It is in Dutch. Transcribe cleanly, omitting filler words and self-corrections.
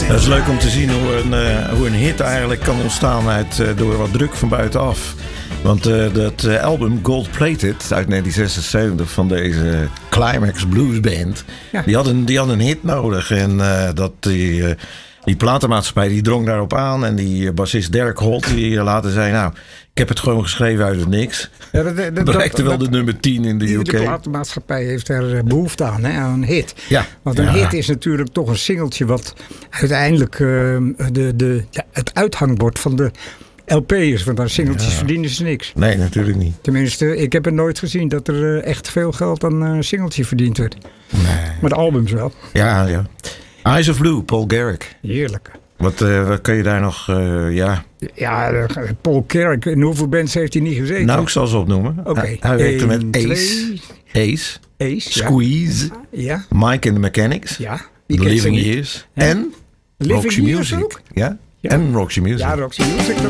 Het is leuk om te zien hoe een hit eigenlijk kan ontstaan door wat druk van buitenaf. Want dat album Gold Plated uit 1976 van deze Climax Blues Band, ja, die had een hit nodig. En die platenmaatschappij die drong daarop aan. En die bassist Derek Holt die later zei, nou, ik heb het gewoon geschreven uit het niks. Ja, bereikte wel de nummer 10 in de UK. De platenmaatschappij heeft er behoefte aan, hè, aan een hit. Ja. Want een hit is natuurlijk toch een singeltje wat uiteindelijk het uithangbord van de LP is. Want aan singeltjes verdienen ze niks. Nee, natuurlijk niet. Tenminste, ik heb het nooit gezien dat er echt veel geld aan een singeltje verdiend werd. Nee. Maar de albums wel. Ja. Eyes of Blue, Paul Garrick. Heerlijk. Wat kan je daar nog, Ja, Paul Garrick. In hoeveel bands heeft hij niet gezeten? Nou, ik zal ze opnoemen. Oké. Hij werkte met Ace, Squeeze, ja. Mike and the Mechanics, ja. Living Years en Living Roxy Years Music. ook? Ja. En Roxy Music. Ja, Roxy Music.